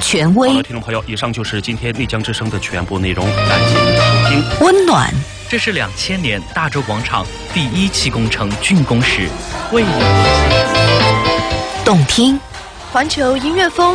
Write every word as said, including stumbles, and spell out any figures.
权威。 好了，听众朋友，以上就是今天丽江之声的全部内容，感谢您的收听。 温暖， 这是两千年大洲广场第一期工程竣工时为你。 动听， 环球音乐风。